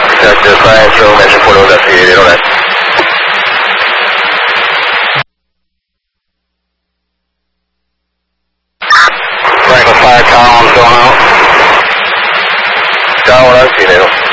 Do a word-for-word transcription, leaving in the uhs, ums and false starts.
Sector five, so Metro Photo investigated on that. Franklin five, Collins going out. Collins, I've seen it.